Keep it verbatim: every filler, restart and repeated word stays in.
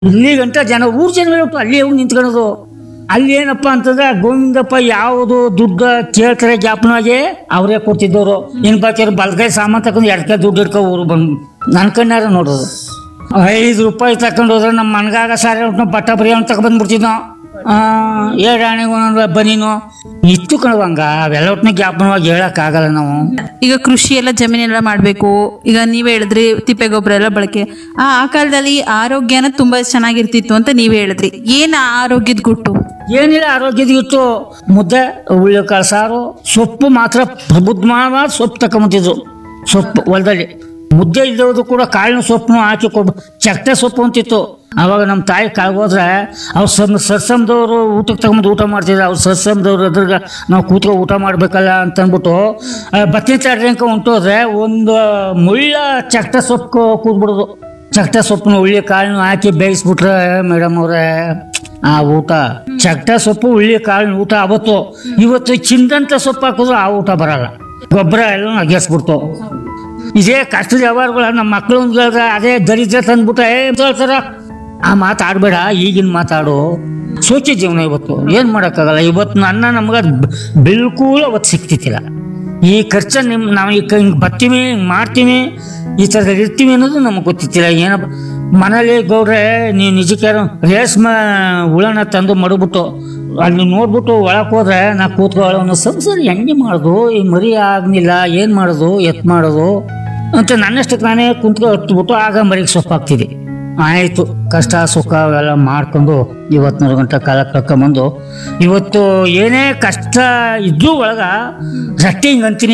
ಇಲ್ಲಿ ಗಂಟ ಜನ ಊರ್ ಜನ ಹೇಳ್ಬಿಟ್ಟು ಅಲ್ಲಿ ಹೋಗಿ ನಿಂತ್ಕೊಳ್ಳೋದು. ಅಲ್ಲಿ ಏನಪ್ಪ ಅಂತಂದ್ರೆ ಗೋವಿಂದಪ್ಪ ಯಾವುದು ದುಡ್ಡು ಕೇಳ್ತಾರೆ ಜ್ಞಾಪನವಾಗಿ ಅವರೇ ಕೊಡ್ತಿದ್ದವರು. ಇನ್ ಬಾಕಿಯವ್ರು ಬಲ್ಗೈ ಸಾಮಾನು ತಕೊಂಡು ಎಡ್ಕೆ ದುಡ್ಡು ಇಡ್ಕೊ ಊರು ಬಂದು ನನ್ನ ಕಣ್ಣಾರ ನೋಡೋದು. ಐದು ರೂಪಾಯಿ ತಕೊಂಡು ಹೋದ್ರೆ ನಮ್ಮ ಮನ್ಗಾಗ ಸಾರಿ ಬಟ್ಟ ಬರೀ ಅವ್ನು ತಗೊಂಡ್ಬಂದ್ಬಿಡ್ತಿದ್ ನಾವು. ಏಳು ಆಣೆಗೆ ಒಂದೊಂದು ಬನೀನು ಇತ್ತು ಕಣವಂಗ ಅವೆಲ್ಲ ಒಟ್ಟಿನ ಜ್ಞಾಪನವಾಗಿ ಹೇಳಕ್ಕಾಗಲ್ಲ ನಾವು. ಈಗ ಕೃಷಿ ಎಲ್ಲ ಜಮೀನೆಲ್ಲ ಮಾಡ್ಬೇಕು. ಈಗ ನೀವೇ ಹೇಳಿದ್ರಿ ತಿಪ್ಪೆ ಗೊಬ್ಬರ ಎಲ್ಲ ಬಳಕೆ. ಆ ಆ ಕಾಲದಲ್ಲಿ ಆರೋಗ್ಯನ ತುಂಬಾ ಚೆನ್ನಾಗಿರ್ತಿತ್ತು ಅಂತ ನೀವೇ ಹೇಳಿದ್ರಿ. ಏನ್ ಆರೋಗ್ಯದ ಗುಟ್ಟು? ಏನಿಲ್ಲ, ಆರೋಗ್ಯದ ಇತ್ತು ಮುದ್ದೆ, ಉಳ್ಳಿಕಾಳು ಸಾರು, ಸೊಪ್ಪು ಮಾತ್ರ ಪ್ರಬುದ್ಧ ಮಾಡ ಸೊಪ್ಪು ತಗೊಂಬಂತಿದ್ರು. ಸೊಪ್ಪು ಹೊಲದಲ್ಲಿ ಮುದ್ದೆ ಇಲ್ಲದವ್ರು ಕೂಡ ಕಾಳಿನ ಸೊಪ್ಪು ಹಾಕಿ ಕೊಡ್ ಚಟ್ಟೆ ಸೊಪ್ಪು ಅಂತಿತ್ತು. ಅವಾಗ ನಮ್ಮ ತಾಯಿ ಕಾಗೋದ್ರೆ ಅವ್ರು ಸಮ್ ಸತ್ಸಂಗದವರು ಊಟಕ್ಕೆ ತಗೊಂಡು ಊಟ ಮಾಡ್ತಿದ್ರು. ಅವ್ರು ಸತ್ಸಂಗದವ್ರು ಅದ್ರಾಗ ನಾವು ಕೂತ್ಕೊ ಊಟ ಮಾಡ್ಬೇಕಲ್ಲ ಅಂತಂದ್ಬಿಟ್ಟು ಬತ್ತಿನ ಚಾಡ್ರಿಂಕ ಹೊಂಟೋದ್ರೆ ಒಂದು ಮುಳ್ಳ ಚಟ್ಟೆ ಸೊಪ್ಪು ಕೂತ್ಬಿಡೋದು. ಚಟ್ಟೆ ಸೊಪ್ಪನ್ನ ಉಳ್ಳಿ ಕಾಳನ್ನು ಹಾಕಿ ಬೇಯಿಸ್ಬಿಟ್ರೆ ಮೇಡಮ್ ಅವ್ರೆ ಆ ಊಟ. ಚಟ್ಟೆ ಸೊಪ್ಪು ಉಳ್ಳಿ ಕಾಳಿನ ಊಟ ಅವತ್ತು. ಇವತ್ತು ಚಿಂದಂತ ಸೊಪ್ಪು ಹಾಕಿದ್ರು ಆ ಊಟ ಬರಲ್ಲ. ಗೊಬ್ಬರ ಎಲ್ಲ ಅಗೆಸ್ಬಿಡ್ತು. ಇದೇ ಕಷ್ಟದ ವ್ಯವಹಾರಗಳ ನಮ್ಮ ಮಕ್ಕಳು ಹೇಳಿದ್ರೆ ಅದೇ ದರಿದ್ರ ತಂದ್ಬಿಟ್ರೆ ಹೇಳ್ತಾರ ಆ ಮಾತಾಡಬೇಡ, ಈಗಿನ ಮಾತಾಡು. ಸೋಚಿ ಜೀವನ ಇವತ್ತು ಏನು ಮಾಡೋಕ್ಕಾಗಲ್ಲ. ಇವತ್ತು ನನ್ನ ನಮ್ಗೆ ಬಿಲ್ಕೂಲ್ ಅವತ್ತು ಸಿಕ್ತಿತ್ತಿಲ್ಲ. ಈ ಖರ್ಚ ನಿಮ್ ನಾವು ಈಗ ಹಿಂಗೆ ಬರ್ತೀವಿ, ಹಿಂಗೆ ಮಾಡ್ತೀವಿ, ಈ ಥರದಲ್ಲಿ ಇರ್ತೀವಿ ಅನ್ನೋದು ನಮಗೆ ಗೊತ್ತಿತ್ತಿಲ್ಲ. ಏನಪ್ಪ ಮನೇಲಿ ಗೌಡ್ರೆ ನೀವು ನಿಜಕ್ಕೆ ರೇಷ್ಮೆ ಹುಳನ ತಂದು ಮಡಗ್ಬಿಟ್ಟು ಅಲ್ಲಿ ನೋಡ್ಬಿಟ್ಟು ಒಳಕ್ಕೆ ಹೋದ್ರೆ ನಾ ಕೂತ್ಕೊಳ್ಳೋ ಅನ್ನೋ ಸಂಸಾರ ಹೆಂಗೆ ಮಾಡೋದು, ಈ ಮರಿ ಆಗಲಿಲ್ಲ ಏನು ಮಾಡೋದು, ಎತ್ ಮಾಡೋದು ಅಂತ ನನ್ನಷ್ಟಕ್ಕೆ ನಾನೇ ಕುಂತ್ಕೊ ಹತ್ಬಿಟ್ಟು ಆಗ ಮರಿಗೆ ಸೊಪ್ಪಾಗ್ತಿದೆ. ಆಯಿತು ಕಷ್ಟ ಸುಖ ಅವೆಲ್ಲ ಮಾಡ್ಕೊಂಡು ಇವತ್ತು ಗಂಟೆ ಕಾಲ ಕಳ್ಕೊಂಬಂದು ಇವತ್ತು ಏನೇ ಕಷ್ಟ ಇದ್ರೂ ಒಳಗ ರಟ್ಟಿ ಹಿಂಗೆ ಅಂತೀನಿ.